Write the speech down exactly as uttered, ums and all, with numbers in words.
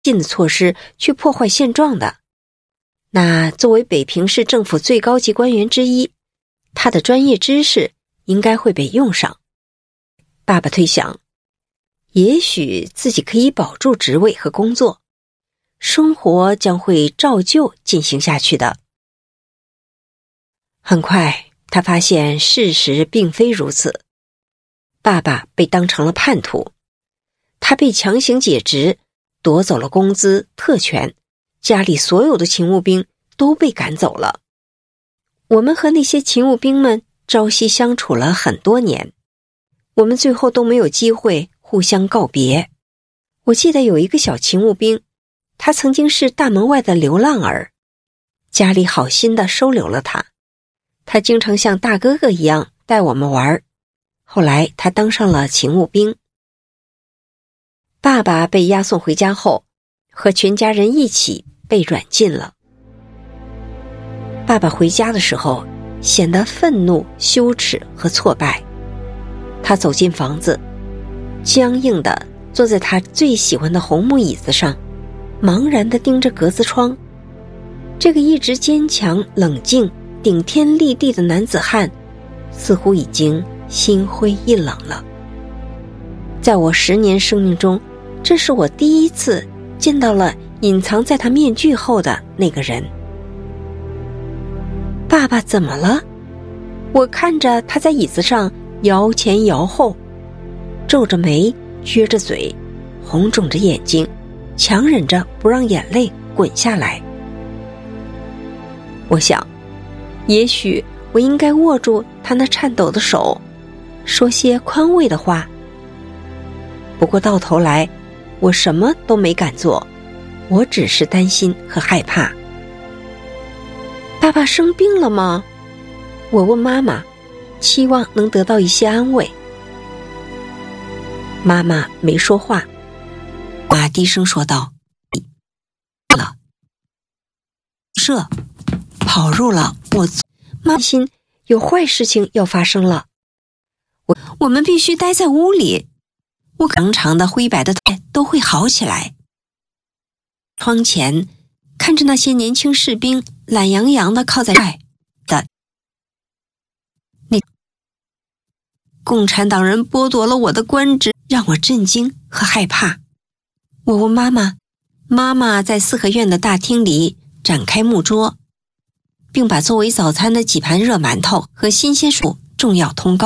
进的措施去破坏现状的。那作为北平市政府最高级官员之一，他的专业知识应该会被用上。爸爸推想，也许自己可以保住职位和工作，生活将会照旧进行下去的。很快，他发现事实并非如此。爸爸被当成了叛徒，他被强行解职，夺走了工资、特权，家里所有的勤务兵都被赶走了。我们和那些勤务兵们朝夕相处了很多年，我们最后都没有机会互相告别。我记得有一个小勤务兵，他曾经是大门外的流浪儿，家里好心地收留了他，他经常像大哥哥一样带我们玩。后来他当上了勤务兵。爸爸被押送回家后，和全家人一起被软禁了。爸爸回家的时候显得愤怒、羞耻和挫败。他走进房子，僵硬地坐在他最喜欢的红木椅子上，茫然地盯着格子窗。这个一直坚强、冷静、顶天立地的男子汉似乎已经心灰意冷了。在我十年生命中，这是我第一次见到了隐藏在他面具后的那个人。爸爸怎么了？我看着他在椅子上摇前摇后，皱着眉，撅着嘴，红肿着眼睛，强忍着不让眼泪滚下来。我想，也许我应该握住他那颤抖的手，说些宽慰的话。不过到头来，我什么都没敢做，我只是担心和害怕。爸爸生病了吗？我问妈妈，期望能得到一些安慰。妈妈没说话，妈低声说道：了，射跑入了我妈心，有坏事情要发生了。我我们必须待在屋里，我长长的灰白的头都会好起来。窗前看着那些年轻士兵懒洋洋地靠在外的，那共产党人剥夺了我的官职，让我震惊和害怕。我问妈妈，妈妈在四合院的大厅里展开木桌，并把作为早餐的几盘热馒头和新鲜薯重要通告